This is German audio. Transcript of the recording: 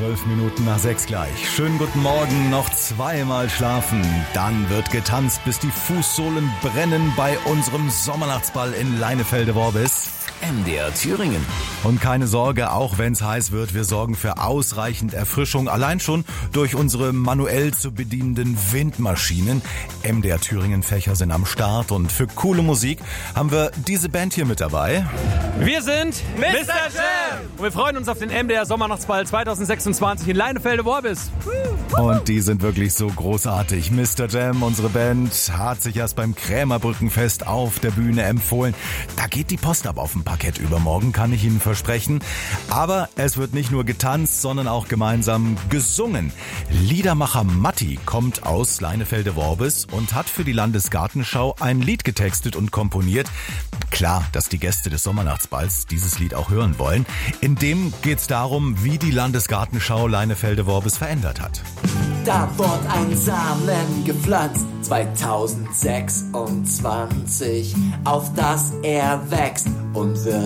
6:12 gleich. Schönen guten Morgen, noch zweimal schlafen. Dann wird getanzt, bis die Fußsohlen brennen bei unserem Sommernachtsball in Leinefelde-Worbis. MDR Thüringen. Und keine Sorge, auch wenn es heiß wird, wir sorgen für ausreichend Erfrischung. Allein schon durch unsere manuell zu bedienenden Windmaschinen. MDR Thüringen-Fächer sind am Start und für coole Musik haben wir diese Band hier mit dabei. Wir sind Mr. Jam und wir freuen uns auf den MDR Sommernachtsball 2026 in Leinefelde-Worbis. Und die sind wirklich so großartig. Mr. Jam, unsere Band, hat sich erst beim Krämerbrückenfest auf der Bühne empfohlen. Da geht die Post ab auf dem Parkett übermorgen, kann ich Ihnen versprechen. Aber es wird nicht nur getanzt, sondern auch gemeinsam gesungen. Liedermacher Matti kommt aus Leinefelde-Worbis und hat für die Landesgartenschau ein Lied getextet und komponiert. Klar, dass die Gäste des Sommernachtsballs dieses Lied auch hören wollen. In dem geht's darum, wie die Landesgartenschau Leinefelde-Worbis verändert hat. Da wurde ein Samen gepflanzt, 2026, auf das er wächst und wird